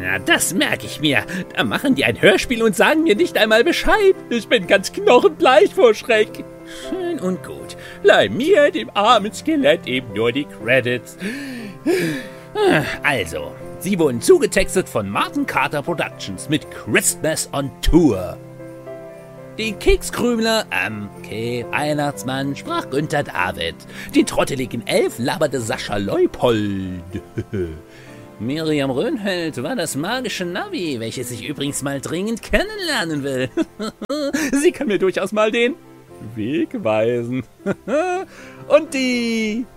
Na, das merke ich mir. Da machen die ein Hörspiel und sagen mir nicht einmal Bescheid. Ich bin ganz knochenbleich vor Schreck. Schön und gut. Leih mir, dem armen Skelett, eben nur die Credits. Also, sie wurden zugetextet von Martin Carter Productions mit Christmas on Tour. Den Kekskrümler, Weihnachtsmann, sprach Günther David. Den trotteligen Elf laberte Sascha Leupold. Miriam Röhnfeld war das magische Navi, welches ich übrigens mal dringend kennenlernen will. Sie kann mir durchaus mal den Weg weisen. Und die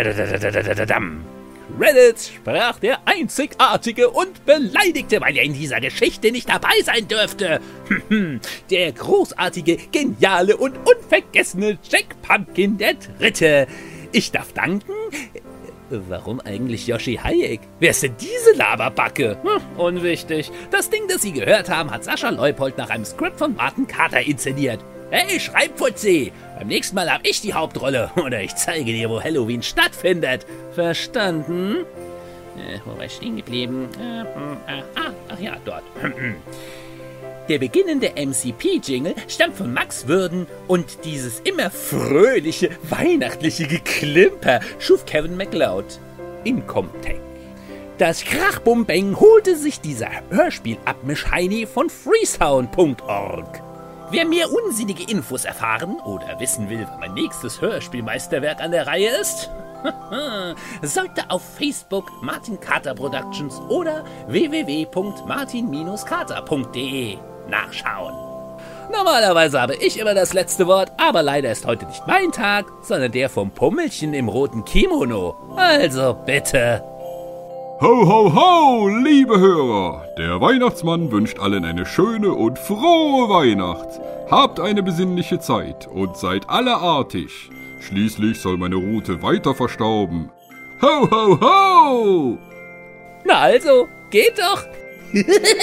Credits sprach der einzigartige und beleidigte, weil er in dieser Geschichte nicht dabei sein dürfte. Der großartige, geniale und unvergessene Jack Pumpkin III. Ich darf danken. Warum eigentlich Yoshi Hayek? Wer ist denn diese Laberbacke? Unwichtig. Das Ding, das Sie gehört haben, hat Sascha Leupold nach einem Skript von Martin Carter inszeniert. Hey, Schreibfutzi! Beim nächsten Mal hab ich die Hauptrolle. Oder ich zeige dir, wo Halloween stattfindet. Verstanden? Wo war ich stehen geblieben? Ach ja, dort. Der beginnende MCP-Jingle stammt von Max Würden und dieses immer fröhliche, weihnachtliche Geklimper schuf Kevin MacLeod in Comtech. Das Krachbumbeng holte sich dieser Hörspiel-Abmisch-Heini von freesound.org. Wer mehr unsinnige Infos erfahren oder wissen will, wann mein nächstes Hörspielmeisterwerk an der Reihe ist, sollte auf Facebook Martin Carter Productions oder www.martin-carter.de nachschauen. Normalerweise habe ich immer das letzte Wort, aber leider ist heute nicht mein Tag, sondern der vom Pummelchen im roten Kimono. Also bitte. Ho, ho, ho, liebe Hörer! Der Weihnachtsmann wünscht allen eine schöne und frohe Weihnacht. Habt eine besinnliche Zeit und seid alle artig. Schließlich soll meine Rute weiter verstauben. Ho, ho, ho! Na also, geht doch!